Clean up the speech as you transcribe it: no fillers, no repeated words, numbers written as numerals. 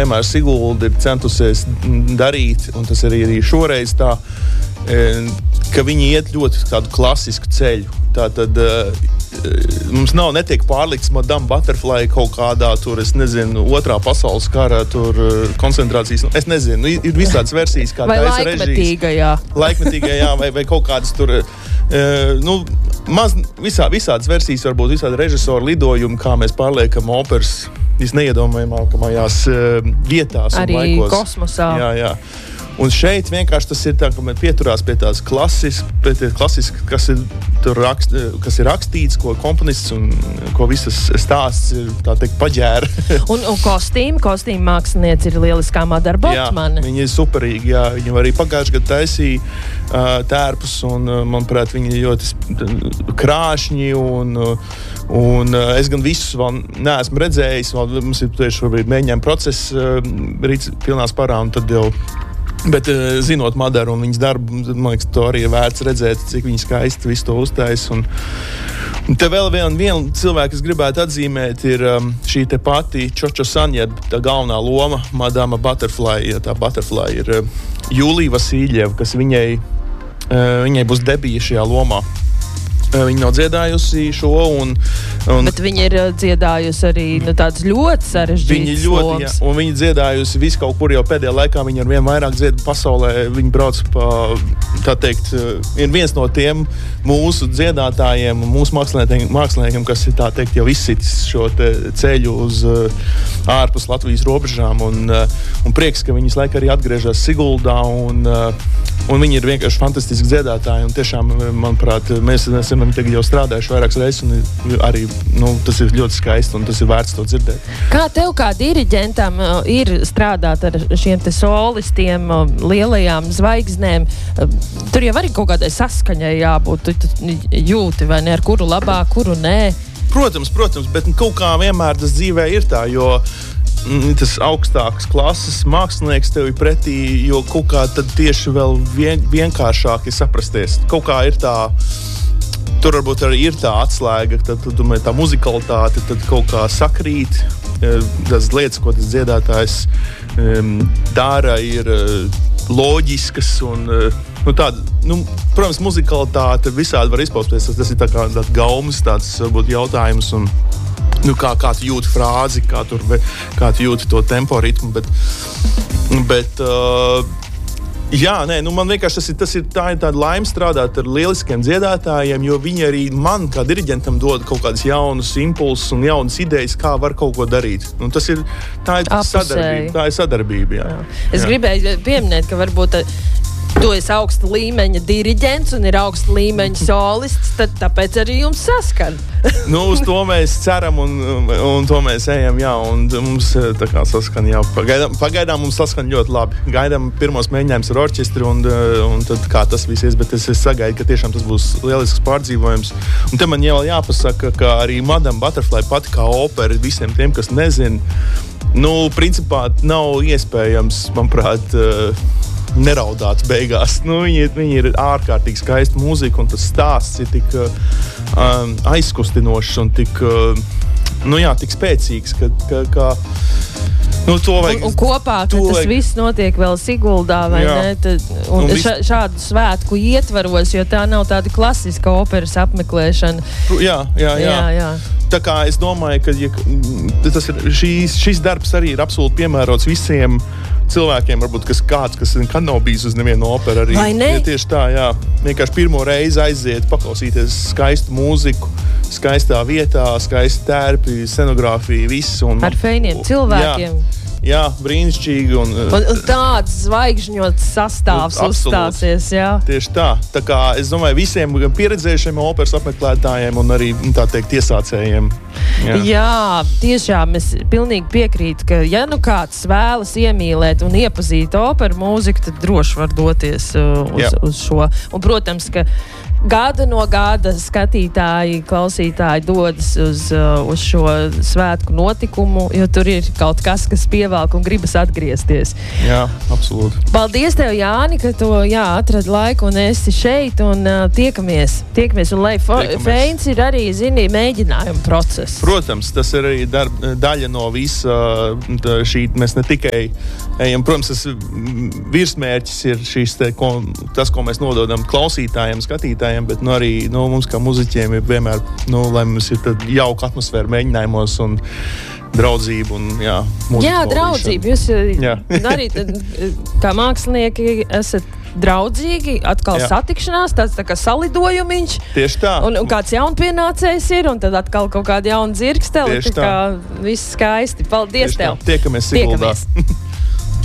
vienmēr Sigulda ir centusies darīt, un tas arī šoreiz tā, ka viņi iet ļoti tādu klasisku ceļu. Tātad mums netiek pārlikts Madame Butterfly kaut kādā tur, es nezinu, otrā pasaules kara tur koncentrācijas, es nezinu, ir visādas versijas, kā taisa režīs. Laikmetīgajā, vai kaut kādas tur, visādas versijas, varbūt visādi režisoru lidojumi, kā mēs pārliekam operas visneiedomājamākajās vietās un laikos. Arī kosmosā. Jā. Un šeit vienkārši tas ir tā, ka mēs pieturās pie tās klasiski, kas ir rakstīts, ko komponists un ko visas stāsts ir, tā teikt, paģēra. un kostīma mākslinieci ir lieliskā Madara Botmane. Jā, viņi ir superīgi, jā. Viņi arī pagājuši gadu taisīja tērpus, un, manuprāt, viņi ir ļoti krāšņi, un es gan visus vēl neesmu redzējis, mums ir tieši šobrīd mēģinājuma process rīts pilnā sparā, un tad jau bet zinot Madaru un viņas darbu, man liekas, to arī ir vērts redzēt, cik viņi skaisti visu to uztais. Un te vēl viena cilvēka, kas gribētu atzīmēt, ir šī te pati Čočo Sanja, tā galvenā loma, Madama Butterfly. Ja tā Butterfly ir Jūlija Vasīļeva, kas viņai būs debija šajā lomā. Viņa nav dziedājusi šo, bet viņa ir dziedājusi arī tāds ļoti sarežģītas lomas. Un viņa dziedājusi visu kaut kur jau pēdējā laikā, viņa ar vien vairāk dzied pasaulē, viņa brauc pa, tā teikt, ir viens no tiem mūsu dziedātājiem, mūsu māksliniekiem, kas ir, tā teikt, jau izsitis šo ceļu uz ārpus Latvijas robežām, un prieks, ka viņas laika arī atgriežas Siguldā, un viņi ir vienkārši fantastiski dziedātāji, un tiešām, manuprāt, mēs esam tagad jau strādājuši vairākas reizes, un arī tas ir ļoti skaisti, un tas ir vērts to dzirdēt. Kā tev kā diriģentam ir strādāt ar šiem te solistiem, lielajām zvaigznēm? Tur jau arī kaut kādai saskaņai jābūt, tu jūti, vai ne, ar kuru labāk, kuru nē? Protams, bet kaut kā vienmēr tas dzīvē ir tā, jo tas augstākas klases mākslinieks tev ir pretī, jo kaut kā tad tieši vēl vienkāršāk ir saprasties. Kaut kā ir tā, tur varbūt arī ir tā atslēga, tad tā muzikalitāte tad kaut kā sakrīt. Tas lietas, ko tas dziedātājs dara, ir loģiskas un protams, muzikalitāte visādi var izpausties. Tas ir tā kā gaumas tāds varbūt jautājums un kā tu jūti frāzi, kā tu jūti to tempo ritmu, bet man vienkārši tā ir tāda laime strādāt ar lieliskiem dziedātājiem, jo viņi arī man, kā diriģentam, dod kaut kādas jaunas impulsus un jaunas idejas, kā var kaut ko darīt. Tā ir sadarbība. Jā. Es gribēju pieminēt, ka varbūt tu esi augsta līmeņa diriģents un ir augsta līmeņa solists, tad tāpēc arī jums saskan. Uz to mēs ceram un to mēs ejam, jā, un mums tā kā saskan, jā. Pagaidām mums saskan ļoti labi. Gaidām pirmos mēģinājumus ar orķestri un tad kā tas viss ies, bet es sagaidu, ka tiešām tas būs lielisks pārdzīvojums. Un te man jau jāpasaka, ka arī Madame Butterfly pati kā opera visiem tiem, kas nezin, principā nav iespējams, manuprāt, neraudāt beigās. Viņi ir ārkārtīgi skaista mūzika, un tas stāsts ir tik aizkustinošs un tik spēcīgs, ka to vajag. Un kopā, tas viss notiek vēl Siguldā, vai ne? Šādu svētku ietvaros, jo tā nav tāda klasiska operas apmeklēšana. Jā. Tā kā es domāju, ka šis darbs arī ir absolūti piemērots visiem cilvēkiem, varbūt, kas nekad nav bijis uz nevienu operu arī. Vai ne? Tieši tā, jā. Vienkārši pirmo reizi aiziet, paklausīties skaistu mūziku, skaistā vietā, skaisti tērpi, scenogrāfija, viss. Ar feiniem cilvēkiem. Jā, brīnišķīgi. Un tāds zvaigžņots sastāvs uzstāsies, jā. Tieši tā. Tā kā es domāju visiem pieredzējušiem operas apmeklētājiem un arī, tā teikt, iesācējiem. Jā, tiešām es pilnīgi piekrītu, ka ja kāds vēlas iemīlēt un iepazīt operu mūziku, tad droši var doties uz šo. Un, protams, ka gada no gada skatītāji, klausītāji dodas uz šo svētku notikumu, jo tur ir kaut kas pievelk un gribas atgriezties. Jā, absolūti. Paldies tev, Jāni, ka tu atradi laiku un esi šeit un tiekamies. Un lai Feins ir arī, zini, mēģinājuma process. Protams, tas ir arī daļa no visa šī, mēs ne tikai ejam, protams, tas virsmērķis ir tas, ko mēs nododam klausītājiem, skatītājiem, bet arī mums kā muziķiem ir vienmēr, lai mums ir tad jauka atmosfēra mēģinājumos un draudzība un, mūzika. Jā, draudzība. Jūs arī kā mākslinieki esat draudzīgi, atkal satikšanās, tāds tā kā salidojumiņš. Tieši tā. Un kāds jaunpienācējs ir, un tad atkal kaut kāda jauna dzirkstele. Tieši tā. Viss skaisti. Paldies tev. Tiekamies Siguldā.